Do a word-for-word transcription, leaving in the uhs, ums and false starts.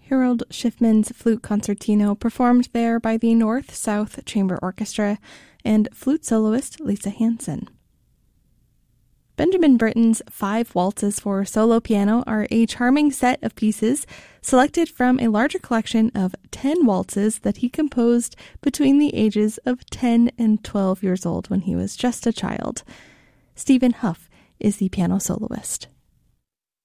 Harold Schiffman's Flute Concertino, performed there by the North-South Chamber Orchestra and flute soloist Lisa Hansen. Benjamin Britten's Five Waltzes for Solo Piano are a charming set of pieces selected from a larger collection of ten waltzes that he composed between the ages of ten and twelve years old when he was just a child. Stephen Huff is the piano soloist.